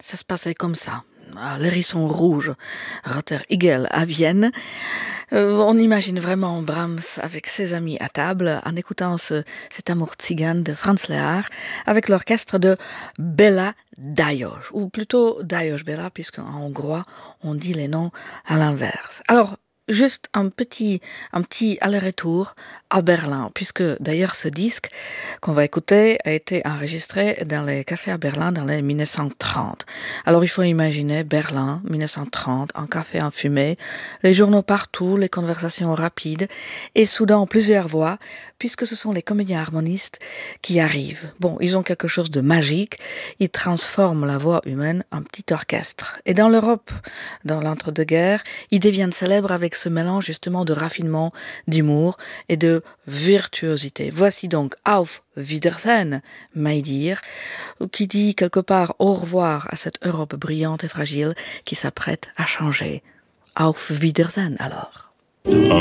ça se passait comme ça. À l'Hérisson Rouge, Roter Igel à Vienne. On imagine vraiment Brahms avec ses amis à table en écoutant cet amour tzigane de Franz Lehár avec l'orchestre de Béla Dajos, ou plutôt Dajos Béla, puisqu'en hongrois on dit les noms à l'inverse. Alors, juste un petit aller-retour à Berlin, puisque d'ailleurs ce disque qu'on va écouter a été enregistré dans les cafés à Berlin dans les 1930. Alors il faut imaginer Berlin, 1930, un café enfumé, les journaux partout, les conversations rapides, et soudain plusieurs voix, puisque ce sont les comédiens harmonistes qui arrivent. Bon, ils ont quelque chose de magique, ils transforment la voix humaine en petit orchestre. Et dans l'Europe, dans l'entre-deux-guerres, ils deviennent célèbres avec ce mélange justement de raffinement, d'humour et de virtuosité. Voici donc Auf Wiedersehen, my dear, qui dit quelque part au revoir à cette Europe brillante et fragile qui s'apprête à changer. Auf Wiedersehen alors.